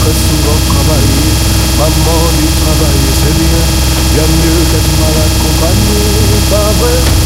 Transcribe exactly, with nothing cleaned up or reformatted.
très souvent travaillé. Maman dit travailler c'est bien, bien mieux qu'être mal accompagné, pas vrai?